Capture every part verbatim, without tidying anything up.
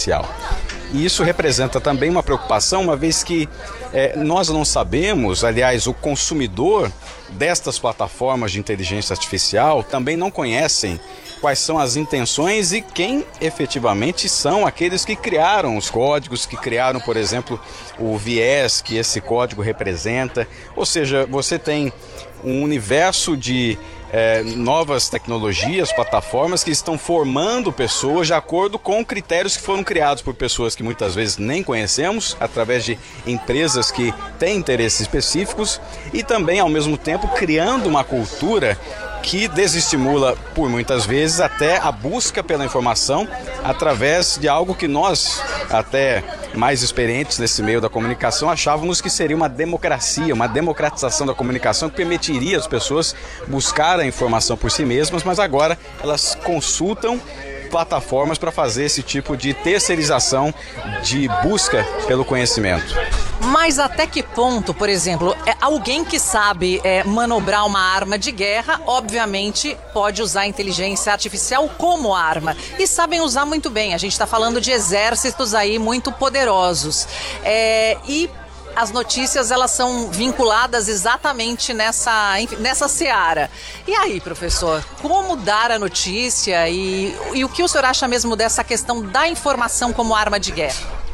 artificial. E isso representa também uma preocupação, uma vez que é, nós não sabemos, aliás, o consumidor destas plataformas de inteligência artificial também não conhecem quais são as intenções e quem efetivamente são aqueles que criaram os códigos, que criaram, por exemplo, o viés que esse código representa. Ou seja, você tem um universo de É, novas tecnologias, plataformas que estão formando pessoas de acordo com critérios que foram criados por pessoas que muitas vezes nem conhecemos, através de empresas que têm interesses específicos e também, ao mesmo tempo, criando uma cultura que desestimula, por muitas vezes, até a busca pela informação através de algo que nós, até mais experientes nesse meio da comunicação, achávamos que seria uma democracia, uma democratização da comunicação que permitiria as pessoas buscar a informação por si mesmas, mas agora elas consultam plataformas para fazer esse tipo de terceirização de busca pelo conhecimento. Mas até que ponto, por exemplo, é alguém que sabe é, manobrar uma arma de guerra, obviamente pode usar a inteligência artificial como arma. E sabem usar muito bem. A gente está falando de exércitos aí muito poderosos. É, e as notícias, elas são vinculadas exatamente nessa, nessa seara. E aí, professor, como dar a notícia e, e o que o senhor acha mesmo dessa questão da informação como arma de guerra?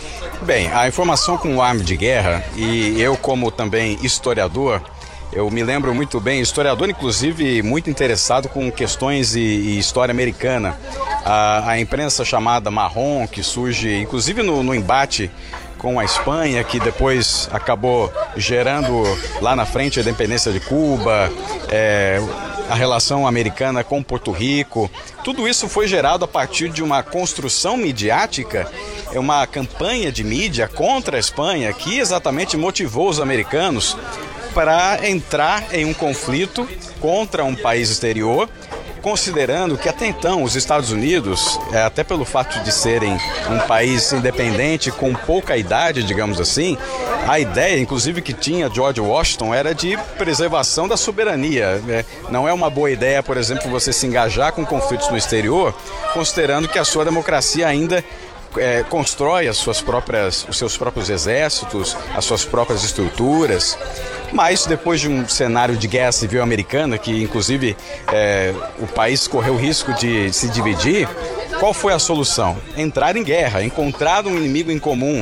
Bem, a informação como arma de guerra, e eu como também historiador, eu me lembro muito bem, historiador inclusive muito interessado com questões e, e história americana. A, a imprensa chamada marrom, que surge inclusive no, no embate com a Espanha, que depois acabou gerando lá na frente a independência de Cuba, é, a relação americana com Porto Rico. Tudo isso foi gerado a partir de uma construção midiática, uma campanha de mídia contra a Espanha que exatamente motivou os americanos para entrar em um conflito contra um país exterior, considerando que até então os Estados Unidos, até pelo fato de serem um país independente com pouca idade, digamos assim, a ideia, inclusive, que tinha George Washington era de preservação da soberania. Não é uma boa ideia, por exemplo, você se engajar com conflitos no exterior, considerando que a sua democracia ainda É, constrói as suas próprias, os seus próprios exércitos, as suas próprias estruturas. Mas depois de um cenário de guerra civil americana, que inclusive é, o país correu o risco de se dividir, qual foi a solução? Entrar em guerra, encontrar um inimigo em comum.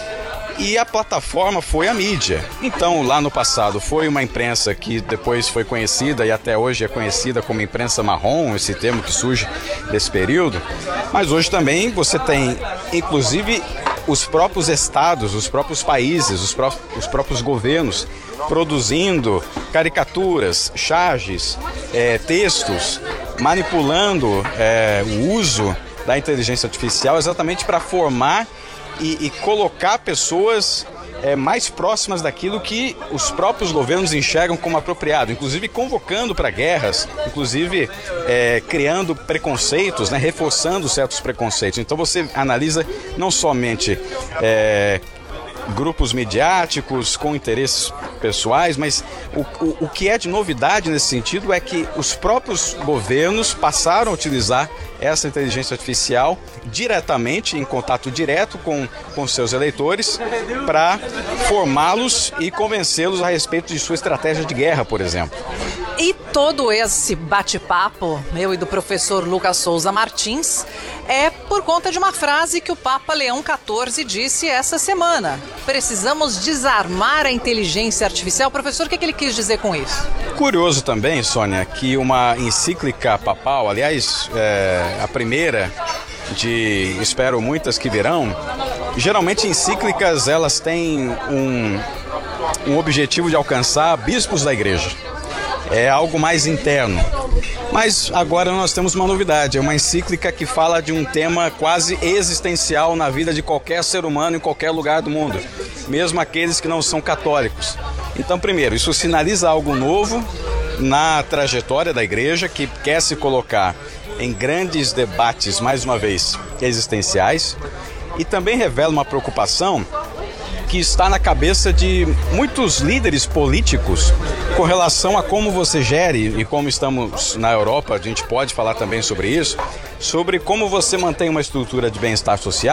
E a plataforma foi a mídia. Então, lá no passado, foi uma imprensa que depois foi conhecida e até hoje é conhecida como imprensa marrom, esse termo que surge desse período. Mas hoje também você tem, inclusive, os próprios estados, os próprios países, os, pró os próprios governos produzindo caricaturas, charges, é, textos, manipulando é, o uso da inteligência artificial exatamente para formar E, e colocar pessoas é, mais próximas daquilo que os próprios governos enxergam como apropriado, inclusive convocando para guerras, inclusive é, criando preconceitos, né, reforçando certos preconceitos. Então você analisa não somente é, grupos midiáticos com interesses pessoais, mas o, o, o que é de novidade nesse sentido é que os próprios governos passaram a utilizar essa inteligência artificial diretamente, em contato direto com, com seus eleitores, para formá-los e convencê-los a respeito de sua estratégia de guerra, por exemplo. E todo esse bate-papo, meu e do professor Lucas Souza Martins, é por conta de uma frase que o Papa Leão quatorze disse essa semana. Precisamos desarmar a inteligência artificial. Professor, o que, é que ele quis dizer com isso? Curioso também, Sônia, que uma encíclica papal, aliás, é, a primeira de, espero, muitas que virão, geralmente encíclicas elas têm um, um objetivo de alcançar bispos da igreja. É algo mais interno. Mas agora nós temos uma novidade, é uma encíclica que fala de um tema quase existencial na vida de qualquer ser humano em qualquer lugar do mundo, mesmo aqueles que não são católicos. Então, primeiro, isso sinaliza algo novo na trajetória da igreja, que quer se colocar em grandes debates, mais uma vez, existenciais, e também revela uma preocupação que está na cabeça de muitos líderes políticos com relação a como você gere, e como estamos na Europa, a gente pode falar também sobre isso, sobre como você mantém uma estrutura de bem-estar social